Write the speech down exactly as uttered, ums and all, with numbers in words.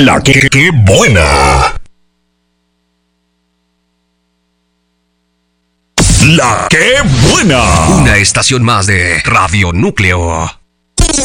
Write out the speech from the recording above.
La que, que buena. La que buena. Una estación más de Radio Núcleo.